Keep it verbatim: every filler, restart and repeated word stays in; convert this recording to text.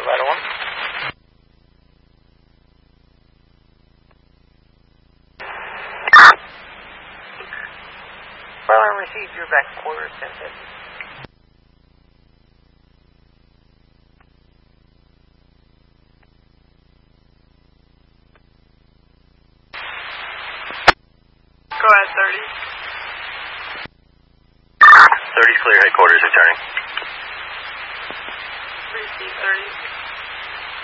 Vital one. Well, I received your back quarter sent it. Go ahead, thirty. thirty's clear, headquarters returning. Receive thirty.